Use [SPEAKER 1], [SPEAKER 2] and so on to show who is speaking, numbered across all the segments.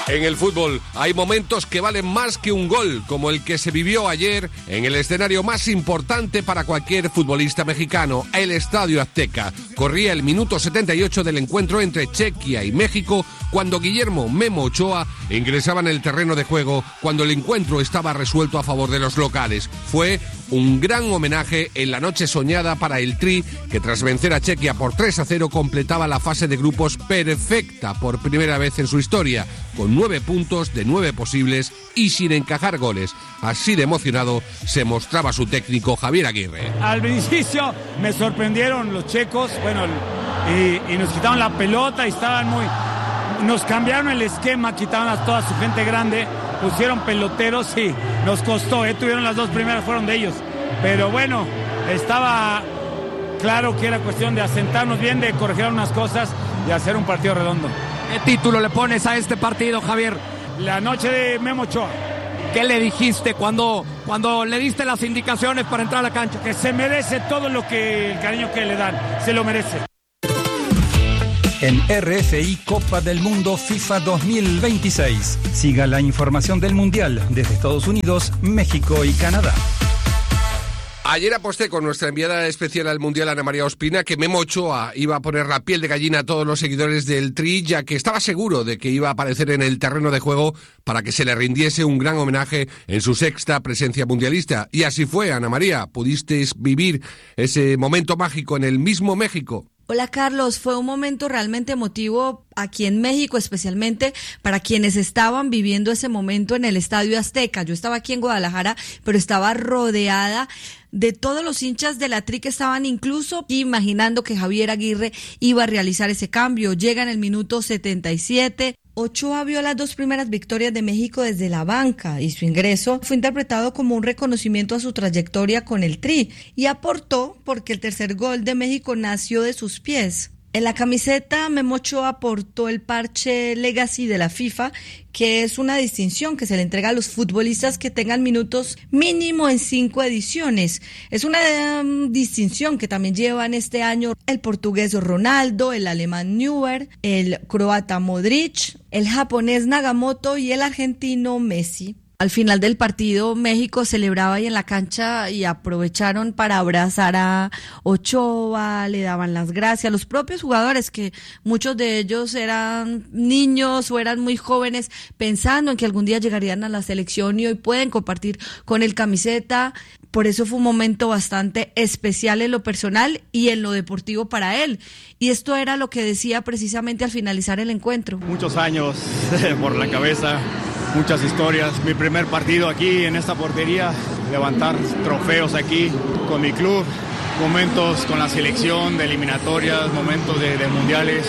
[SPEAKER 1] En el fútbol hay momentos que valen más que un gol, como el que se vivió ayer en el escenario más importante para cualquier futbolista mexicano, el Estadio Azteca. Corría el minuto 78 del encuentro entre Chequia y México, cuando Guillermo Memo Ochoa ingresaba en el terreno de juego, cuando el encuentro estaba resuelto a favor de los locales. Fue un gran homenaje en la noche soñada para el Tri, que tras vencer a Chequia por 3-0 completaba la fase de grupos perfecta por primera vez en su historia, con 9 puntos de 9 posibles y sin encajar goles. Así de emocionado se mostraba su técnico Javier Aguirre.
[SPEAKER 2] Al principio me sorprendieron los checos, y nos quitaron la pelota y estaban nos cambiaron el esquema, quitaron a toda su gente grande, pusieron peloteros y nos costó, tuvieron las 2 primeras, fueron de ellos. Pero bueno, estaba claro que era cuestión de asentarnos bien, de corregir unas cosas y hacer un partido redondo.
[SPEAKER 3] ¿Qué título le pones a este partido, Javier?
[SPEAKER 2] La noche de Memo Ochoa.
[SPEAKER 3] ¿Qué le dijiste cuando le diste las indicaciones para entrar a la cancha?
[SPEAKER 2] Que se merece todo el cariño que le dan, se lo merece.
[SPEAKER 4] En RFI Copa del Mundo FIFA 2026. Siga la información del Mundial desde Estados Unidos, México y Canadá.
[SPEAKER 1] Ayer aposté con nuestra enviada especial al Mundial, Ana María Ospina, que Memo Ochoa iba a poner la piel de gallina a todos los seguidores del Tri, ya que estaba seguro de que iba a aparecer en el terreno de juego para que se le rindiese un gran homenaje en su 6ª presencia mundialista. Y así fue, Ana María. ¿Pudisteis vivir ese momento mágico en el mismo México?
[SPEAKER 5] Hola Carlos, fue un momento realmente emotivo aquí en México, especialmente para quienes estaban viviendo ese momento en el Estadio Azteca. Yo estaba aquí en Guadalajara, pero estaba rodeada de todos los hinchas de la Tri que estaban incluso imaginando que Javier Aguirre iba a realizar ese cambio. Llega en el minuto 77. Ochoa vio las 2 primeras victorias de México desde la banca y su ingreso fue interpretado como un reconocimiento a su trayectoria con el Tri y aportó porque el tercer gol de México nació de sus pies. En la camiseta, Memo Ochoa aportó el parche Legacy de la FIFA, que es una distinción que se le entrega a los futbolistas que tengan minutos mínimo en 5 ediciones. Es una distinción que también llevan este año el portugués Ronaldo, el alemán Neuer, el croata Modric, el japonés Nagamoto y el argentino Messi. Al final del partido, México celebraba ahí en la cancha y aprovecharon para abrazar a Ochoa, le daban las gracias. Los propios jugadores, que muchos de ellos eran niños o eran muy jóvenes, pensando en que algún día llegarían a la selección y hoy pueden compartir con el camiseta. Por eso fue un momento bastante especial en lo personal y en lo deportivo para él. Y esto era lo que decía precisamente al finalizar el encuentro.
[SPEAKER 6] Muchos años por la cabeza, muchas historias. Mi primer partido aquí en esta portería, levantar trofeos aquí con mi club, momentos con la selección de eliminatorias, momentos de mundiales,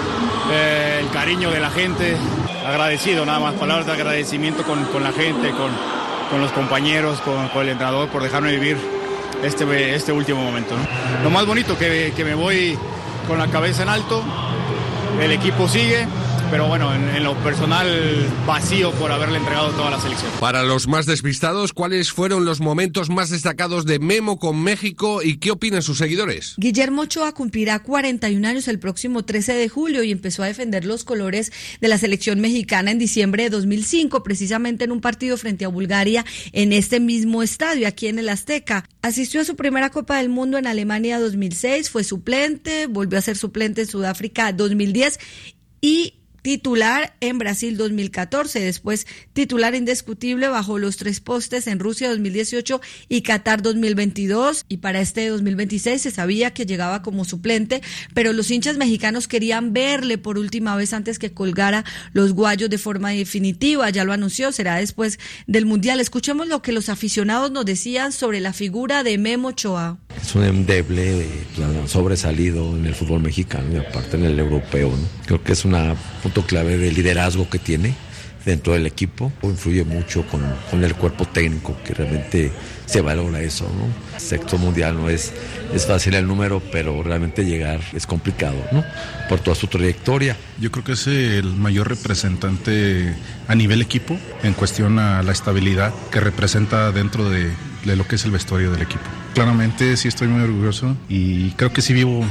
[SPEAKER 6] el cariño de la gente. Agradecido, nada más, palabras de agradecimiento con la gente, con los compañeros, con el entrenador por dejarme vivir este último momento, ¿no? Lo más bonito que me voy con la cabeza en alto, el equipo sigue, pero bueno, en lo personal vacío por haberle entregado toda la selección.
[SPEAKER 1] Para los más despistados, ¿cuáles fueron los momentos más destacados de Memo con México y qué opinan sus seguidores?
[SPEAKER 5] Guillermo Ochoa cumplirá 41 años el próximo 13 de julio y empezó a defender los colores de la selección mexicana en diciembre de 2005, precisamente en un partido frente a Bulgaria en este mismo estadio, aquí en el Azteca. Asistió a su primera Copa del Mundo en Alemania 2006, fue suplente, volvió a ser suplente en Sudáfrica 2010 y titular en Brasil 2014, después titular indiscutible bajo los 3 postes en Rusia 2018 y Qatar 2022, y para este 2026 se sabía que llegaba como suplente, pero los hinchas mexicanos querían verle por última vez antes que colgara los guayos de forma definitiva. Ya lo anunció, será después del Mundial. Escuchemos lo que los aficionados nos decían sobre la figura de Memo Ochoa.
[SPEAKER 7] Es un endeble, sobresalido en el fútbol mexicano y aparte en el europeo, ¿no? Creo que es una punto clave de liderazgo que tiene dentro del equipo. Influye mucho con el cuerpo técnico, que realmente se valora eso, ¿no? Sexto mundial no es fácil el número, pero realmente llegar es complicado, ¿no? Por toda su trayectoria.
[SPEAKER 8] Yo creo que es el mayor representante a nivel equipo en cuestión a la estabilidad que representa dentro de lo que es el vestuario del equipo. Claramente sí estoy muy orgulloso y creo que sí vivo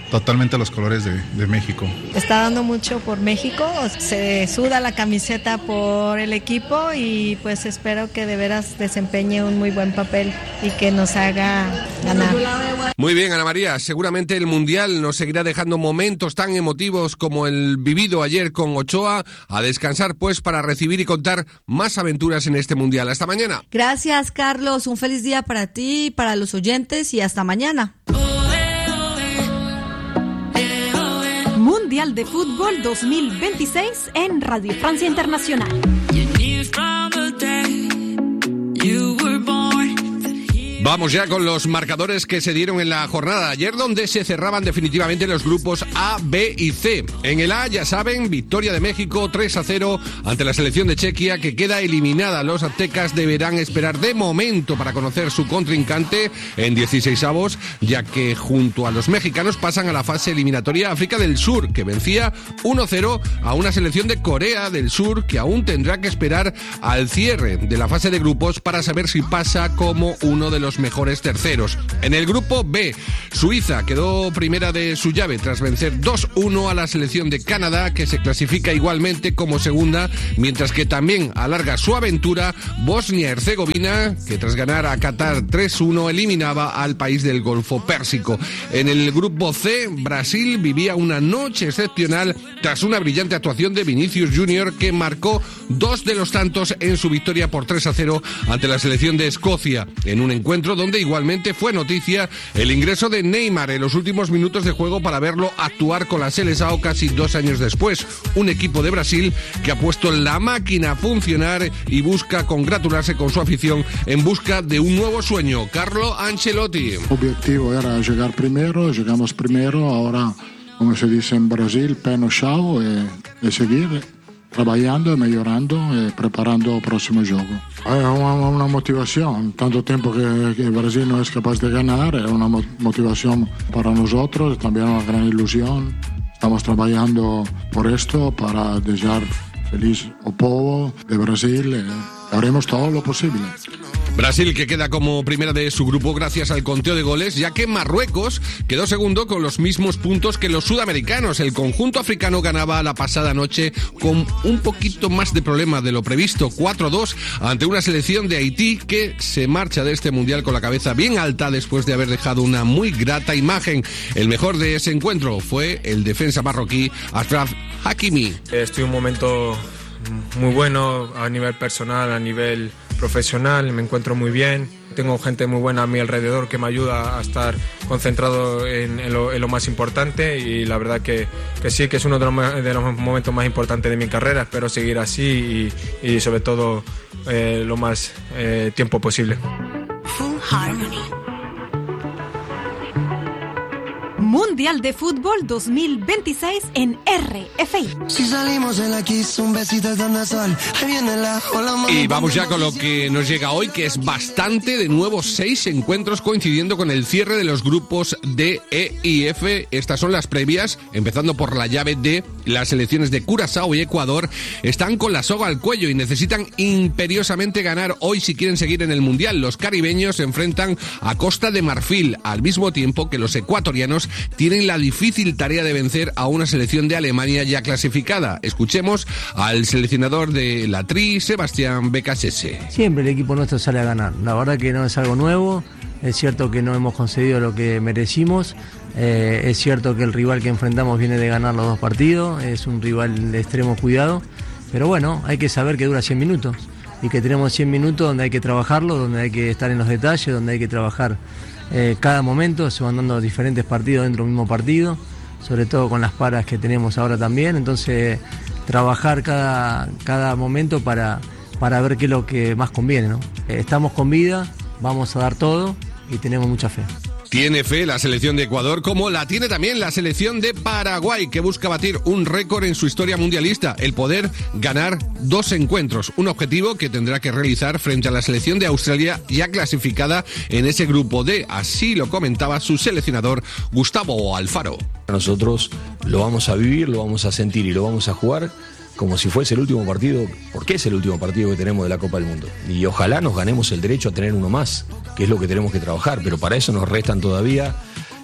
[SPEAKER 8] totalmente los colores de México.
[SPEAKER 9] Está dando mucho por México, se suda la camiseta por el equipo y pues espero que de veras desempeñe un muy buen papel y que nos haga ganar.
[SPEAKER 1] Muy bien, Ana María, seguramente el Mundial nos seguirá dejando momentos tan emotivos como el vivido ayer con Ochoa. A descansar pues para recibir y contar más aventuras en este Mundial. Hasta mañana.
[SPEAKER 5] Gracias, Carlos, un feliz día para ti, para los oyentes y hasta mañana.
[SPEAKER 10] Mundial de Fútbol 2026 en Radio Francia Internacional.
[SPEAKER 1] Vamos ya con los marcadores que se dieron en la jornada de ayer, donde se cerraban definitivamente los grupos A, B y C. En el A, ya saben, victoria de México 3-0 ante la selección de Chequia, que queda eliminada. Los aztecas deberán esperar de momento para conocer su contrincante en 16avos, ya que junto a los mexicanos pasan a la fase eliminatoria África del Sur, que vencía 1-0 a una selección de Corea del Sur, que aún tendrá que esperar al cierre de la fase de grupos para saber si pasa como uno de los mejores terceros. En el grupo B, Suiza quedó primera de su llave tras vencer 2-1 a la selección de Canadá, que se clasifica igualmente como segunda, mientras que también alarga su aventura Bosnia-Herzegovina, que tras ganar a Qatar 3-1 eliminaba al país del Golfo Pérsico. En el grupo C, Brasil vivía una noche excepcional tras una brillante actuación de Vinicius Junior, que marcó 2 de los tantos en su victoria por 3-0 ante la selección de Escocia, en un encuentro donde igualmente fue noticia el ingreso de Neymar en los últimos minutos de juego para verlo actuar con la Seleção casi 2 años después. Un equipo de Brasil que ha puesto la máquina a funcionar y busca congratularse con su afición en busca de un nuevo sueño. Carlo Ancelotti.
[SPEAKER 11] El objetivo era llegar primero, llegamos primero, ahora, como se dice en Brasil, pé no chão y seguir trabajando, mejorando y preparando el próximo juego. Es una motivación, tanto tiempo que Brasil no es capaz de ganar, es una motivación para nosotros, también una gran ilusión. Estamos trabajando por esto para desear feliz al pueblo de Brasil. Haremos todo lo posible.
[SPEAKER 1] Brasil, que queda como primera de su grupo gracias al conteo de goles, ya que Marruecos quedó segundo con los mismos puntos que los sudamericanos. El conjunto africano ganaba la pasada noche con un poquito más de problema de lo previsto, 4-2 ante una selección de Haití que se marcha de este mundial con la cabeza bien alta después de haber dejado una muy grata imagen. El mejor de ese encuentro fue el defensa marroquí Achraf Hakimi.
[SPEAKER 12] Estoy en un momento muy bueno a nivel personal, a nivel profesional, me encuentro muy bien, tengo gente muy buena a mi alrededor que me ayuda a estar concentrado en lo más importante, y la verdad que sí, que es uno de los momentos más importantes de mi carrera. Espero seguir así y sobre todo lo más tiempo posible.
[SPEAKER 10] Full Harmony. Mundial de Fútbol 2026 en RFI.
[SPEAKER 13] Si salimos de la Kiss, un besito dando sol. Ahí viene la ola.
[SPEAKER 1] Y vamos ya con lo que nos llega hoy, que es bastante. De nuevo 6 encuentros coincidiendo con el cierre de los grupos D, E y F. Estas son las previas, empezando por la llave D. Las selecciones de Curazao y Ecuador están con la soga al cuello y necesitan imperiosamente ganar hoy si quieren seguir en el Mundial. Los caribeños se enfrentan a Costa de Marfil, al mismo tiempo que los ecuatorianos tienen la difícil tarea de vencer a una selección de Alemania ya clasificada. Escuchemos al seleccionador de la Tri, Sebastián Becasese.
[SPEAKER 14] Siempre el equipo nuestro sale a ganar. La verdad que no es algo nuevo. Es cierto que no hemos concedido lo que merecimos. Es cierto que el rival que enfrentamos viene de ganar los 2 partidos. Es un rival de extremo cuidado. Pero bueno, hay que saber que dura 100 minutos. Y que tenemos 100 minutos donde hay que trabajarlo, donde hay que estar en los detalles, donde hay que trabajar cada momento. Se van dando diferentes partidos dentro del mismo partido, sobre todo con las paras que tenemos ahora también. Entonces, trabajar cada momento para ver qué es lo que más conviene, ¿no? Estamos con vida, vamos a dar todo y tenemos mucha fe.
[SPEAKER 1] Tiene fe la selección de Ecuador, como la tiene también la selección de Paraguay, que busca batir un récord en su historia mundialista, el poder ganar 2 encuentros, un objetivo que tendrá que realizar frente a la selección de Australia ya clasificada en ese grupo D. Así lo comentaba su seleccionador Gustavo Alfaro.
[SPEAKER 15] Nosotros lo vamos a vivir, lo vamos a sentir y lo vamos a jugar como si fuese el último partido, porque es el último partido que tenemos de la Copa del Mundo. Y ojalá nos ganemos el derecho a tener uno más, que es lo que tenemos que trabajar, pero para eso nos restan todavía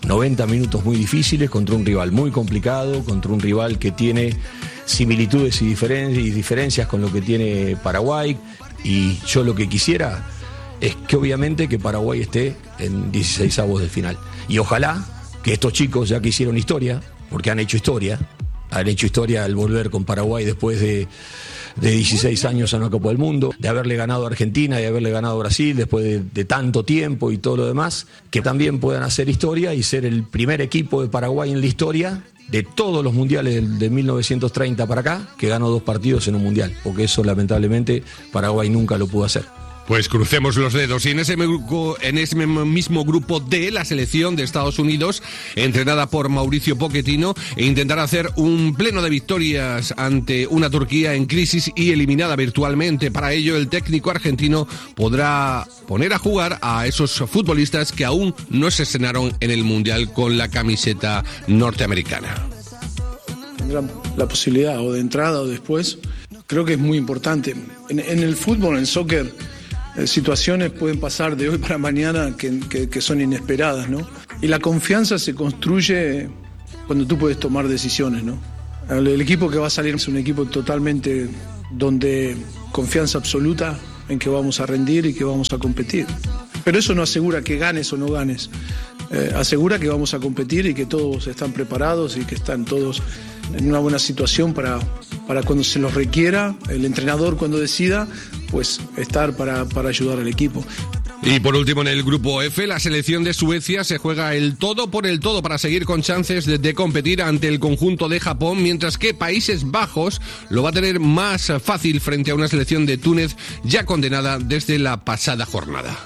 [SPEAKER 15] 90 minutos muy difíciles contra un rival muy complicado, contra un rival que tiene similitudes y diferencias con lo que tiene Paraguay. Y yo lo que quisiera es que obviamente que Paraguay esté en 16avos de final. Y ojalá que estos chicos, ya que hicieron historia, porque han hecho historia al volver con Paraguay después de 16 años a una Copa del Mundo, de haberle ganado a Argentina, de haberle ganado a Brasil después de tanto tiempo y todo lo demás, que también puedan hacer historia y ser el primer equipo de Paraguay en la historia de todos los mundiales de 1930 para acá, que ganó 2 partidos en un mundial, porque eso lamentablemente Paraguay nunca lo pudo hacer.
[SPEAKER 1] Pues crucemos los dedos. Y en ese mismo grupo D, la selección de Estados Unidos, entrenada por Mauricio Pochettino, intentará hacer un pleno de victorias ante una Turquía en crisis y eliminada virtualmente. Para ello, el técnico argentino podrá poner a jugar a esos futbolistas que aún no se estrenaron en el Mundial con la camiseta norteamericana.
[SPEAKER 16] Tendrán la posibilidad o de entrada o después. Creo que es muy importante. En el fútbol, en el soccer, situaciones pueden pasar de hoy para mañana que son inesperadas, ¿no? Y la confianza se construye cuando tú puedes tomar decisiones, ¿no? El equipo que va a salir es un equipo totalmente donde confianza absoluta en que vamos a rendir y que vamos a competir. Pero eso no asegura que ganes o no ganes. Asegura que vamos a competir y que todos están preparados y que están todos en una buena situación para cuando se los requiera, el entrenador cuando decida, pues estar para ayudar al equipo.
[SPEAKER 1] Y por último, en el grupo F, la selección de Suecia se juega el todo por el todo para seguir con chances de competir ante el conjunto de Japón, mientras que Países Bajos lo va a tener más fácil frente a una selección de Túnez ya condenada desde la pasada jornada.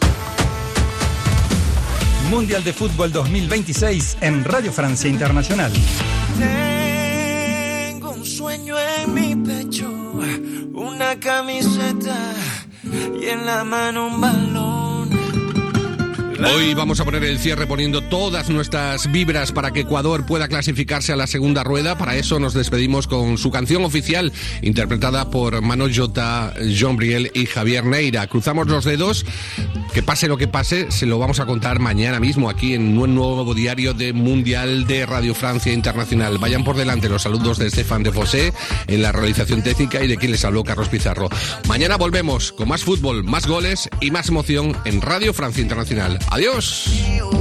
[SPEAKER 4] Mundial de Fútbol 2026 en Radio Francia Internacional.
[SPEAKER 13] Tengo un sueño en mi pecho, una camiseta y en la mano un balón.
[SPEAKER 1] Hoy vamos a poner el cierre poniendo todas nuestras vibras para que Ecuador pueda clasificarse a la segunda rueda. Para eso nos despedimos con su canción oficial, interpretada por Manol Jota, John Briel y Javier Neira. Cruzamos los dedos, que pase lo que pase, se lo vamos a contar mañana mismo aquí en un nuevo diario de Mundial de Radio Francia Internacional. Vayan por delante los saludos de Estefan de Fossé en la realización técnica y de quien les habló, Carlos Pizarro. Mañana volvemos con más fútbol, más goles y más emoción en Radio Francia Internacional. ¡Adiós!